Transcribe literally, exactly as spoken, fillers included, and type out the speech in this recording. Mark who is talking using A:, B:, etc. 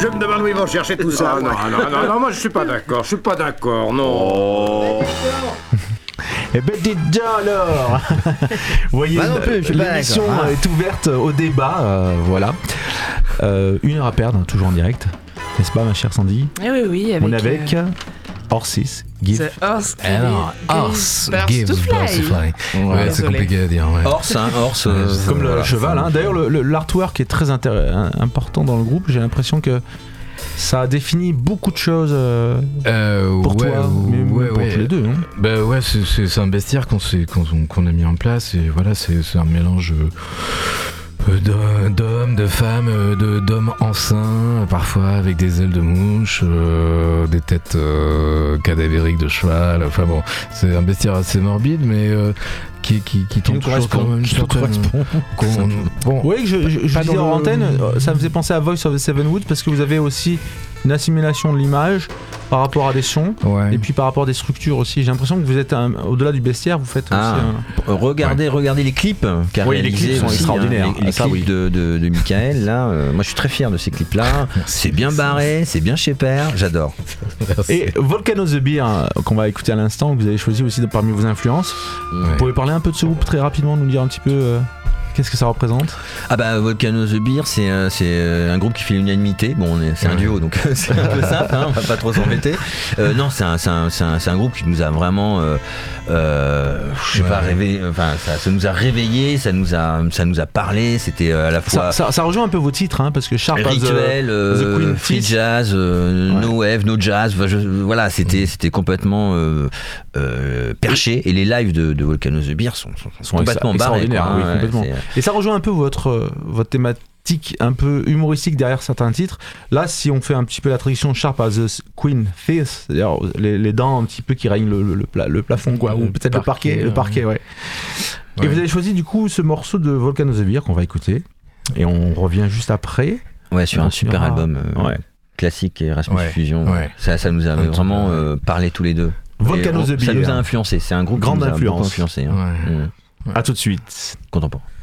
A: Je me demande où ils vont chercher tout ça.
B: Ah, non, non, non, non, moi je suis pas d'accord, je suis pas d'accord, non.
C: Eh ben déjà alors. Vous voyez,
D: bah non plus, je suis pas
C: l'émission
D: d'accord.
C: est ouverte au débat, euh, voilà. Euh, une heure à perdre, hein, toujours en direct, n'est-ce pas ma chère Sandy?
E: Eh oui, oui, avec...
C: On est avec
E: euh,
C: Horses Give.
E: The horse
F: Eh non, horse gives
E: to fly.
F: birds to fly. Ouais, c'est
E: Désolé.
F: compliqué à dire. Ouais.
D: Horse, hein, horse. euh,
C: Comme le
F: Voilà.
C: cheval, hein. D'ailleurs le, le- l'artwork est très intér- important dans le groupe. J'ai l'impression que ça a défini beaucoup de choses euh,
F: Euh,
C: pour
F: ouais,
C: toi, mais même
F: ouais,
C: pour
F: ouais.
C: tous les deux. Hein.
F: Bah ouais, c'est, c'est, c'est un bestiaire qu'on, s'est- qu'on, qu'on a mis en place et voilà, c'est, c'est un mélange euh, d'hommes, d'hommes, de femmes, euh, de, d'hommes enceints, parfois avec des ailes de mouche, euh, des têtes euh, cadavériques de cheval. Enfin bon, c'est un bestiaire assez morbide, mais euh, qui, qui, qui
C: Qui nous
F: tente toujours quand
C: correspond.
F: même une
C: Qui nous
F: certaine-
C: correspond.
F: qu'on- bon,
C: Oui, je, je, je
F: Pas
C: disais
F: dans
C: en
F: le-
C: antenne, euh, ça me faisait penser à Voice of the Seven Woods parce que vous avez aussi une assimilation de l'image par rapport à des sons
F: ouais.
C: et puis par rapport à des structures aussi. J'ai l'impression que vous êtes un- au-delà du bestiaire, vous faites
D: Ah.
C: aussi un...
D: Regardez, regardez les clips qu'a
C: Oui, les
D: réalisé
C: clips sont
D: aussi,
C: extraordinaires.
D: hein, les, les
C: Ah, ça,
D: clips
C: oui.
D: de, de, de Michael, là, euh, moi je suis très fier de ces clips-là. C'est bien barré, c'est bien chez Père, j'adore.
C: Et Volcano the Beer, hein, qu'on va écouter à l'instant, que vous avez choisi aussi de- parmi vos influences. Vous
F: Ouais.
C: pouvez parler un peu de ce groupe très rapidement, nous dire un petit peu euh, qu'est-ce que ça représente?
D: Ah bah Volcano the Beer, c'est euh, c'est euh, un groupe qui fait l'unanimité. Bon, on est- c'est un
F: Ouais.
D: duo, donc c'est un peu simple, hein, on va pas trop s'embêter. Euh, non, c'est un, c'est un, c'est un, c'est un groupe qui nous a vraiment, euh, euh, je sais
F: Ouais.
D: pas, rêvé. Enfin, ça, ça nous a réveillé, ça nous a, ça nous a parlé. C'était euh, à la fois
C: Ça, ça, ça rejoint un peu vos titres, hein, parce que Sharp as the-
D: rituel, euh,
C: The Queen
D: free
C: Fist.
D: jazz, euh,
C: Ouais.
D: no wave, no jazz. Enfin, je- voilà, c'était c'était complètement euh, euh, perché. Et les lives de, de Volcano the Beer sont, sont, sont
C: Sont
D: complètement
C: extra-
D: barrés.
C: extraordinaires,
D: quoi,
C: oui,
D: hein,
C: complètement.
D: c'est-
C: Et ça rejoint un peu votre, euh, votre thématique un peu humoristique derrière certains titres. Là, si on fait un petit peu la traduction Sharp as the Queen Fist, c'est-à-dire les, les dents un petit peu qui règnent le, le, le pla- le plafond, quoi, ou
F: Le
C: peut-être le parquet,
F: parquet,
C: le parquet, ouais. Et
F: Ouais.
C: vous avez choisi du coup ce morceau de Volcano the Beer qu'on va écouter. Et on revient juste après.
D: Ouais, sur
C: On
D: un super
C: suivra-
D: album euh,
C: Ouais.
D: classique Erasmus
F: Ouais,
D: Fusion.
F: ouais.
D: Ça, ça nous a
F: Un petit
D: vraiment
F: peu, ouais.
D: euh, parlé tous les deux.
C: Volcano
D: Et on-
C: the
D: Ça
C: Beer.
D: nous a influencé. C'est un groupe
C: Grande
D: qui nous a beaucoup
C: influence.
D: influencé. Hein.
F: Ouais.
D: Mmh.
C: À tout de suite.
D: Contemporain.